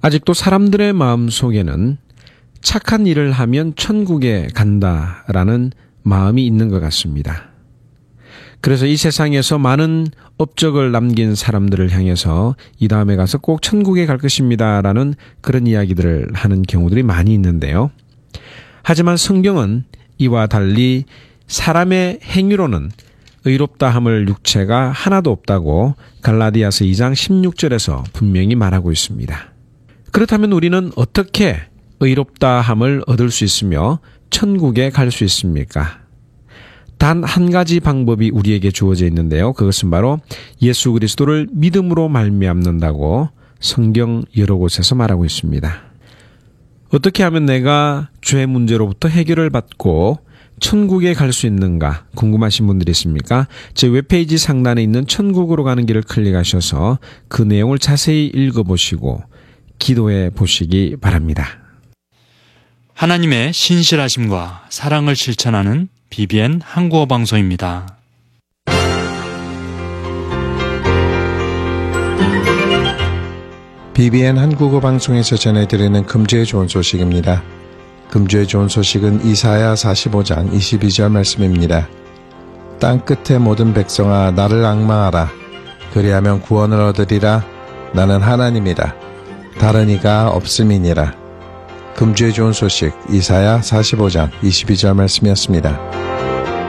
아직도 사람들의 마음 속에는 착한 일을 하면 천국에 간다라는 마음이 있는 것 같습니다. 그래서 이 세상에서 많은 업적을 남긴 사람들을 향해서 이 다음에 가서 꼭 천국에 갈 것입니다라는 그런 이야기들을 하는 경우들이 많이 있는데요. 하지만 성경은 이와 달리 사람의 행위로는 의롭다 함을 육체가 하나도 없다고 갈라디아서 2장 16절에서 분명히 말하고 있습니다. 그렇다면 우리는 어떻게 의롭다 함을 얻을 수 있으며 천국에 갈 수 있습니까? 단 한 가지 방법이 우리에게 주어져 있는데요. 그것은 바로 예수 그리스도를 믿음으로 말미암는다고 성경 여러 곳에서 말하고 있습니다. 어떻게 하면 내가 죄 문제로부터 해결을 받고 천국에 갈 수 있는가 궁금하신 분들이 있습니까? 제 웹페이지 상단에 있는 천국으로 가는 길을 클릭하셔서 그 내용을 자세히 읽어보시고 기도해 보시기 바랍니다. 하나님의 신실하심과 사랑을 실천하는 BBN 한국어 방송입니다. BBN 한국어 방송에서 전해드리는 금주의 좋은 소식입니다. 금주의 좋은 소식은 이사야 45장 22절 말씀입니다. 땅 끝의 모든 백성아 나를 앙망하라. 그리하면 구원을 얻으리라. 나는 하나님이라. 다른 이가 없음이니라. 금주의 좋은 소식 이사야 45장 22절 말씀이었습니다.